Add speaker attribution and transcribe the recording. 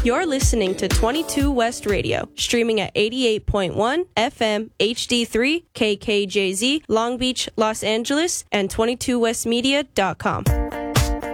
Speaker 1: You're listening to 22 West Radio, streaming at 88.1 FM HD3 KKJZ, Long Beach, Los Angeles, and 22westmedia.com.